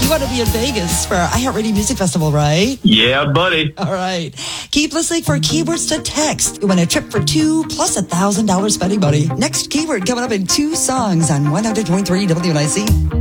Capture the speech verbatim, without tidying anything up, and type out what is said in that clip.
you want to be in Vegas for iHeartRadio Music Festival, right? Yeah, buddy. All right. Keep listening for keywords to text. You win a trip for two plus a one thousand dollars spending money. Next keyword coming up in two songs on one hundred point three W N I C.